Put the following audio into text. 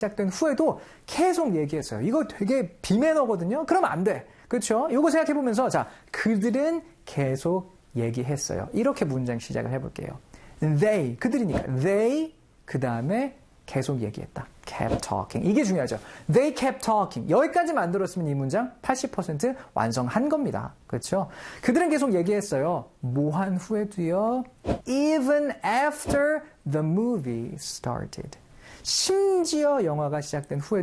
시작된 후에도 계속 얘기했어요. 이거 되게 비매너거든요. 그러면 안 돼. 그렇죠? 이거 생각해보면서 자, 그들은 계속 얘기했어요. 이렇게 문장 시작을 해볼게요. They, 그들이니까 they, 그 다음에 계속 얘기했다. kept talking. 이게 중요하죠. They kept talking. 여기까지 만들었으면 이 문장 80% 완성한 겁니다. 그렇죠? 그들은 계속 얘기했어요. 뭐 한 후에도요. Even after the movie started. 심지어 영화가 시작된 후에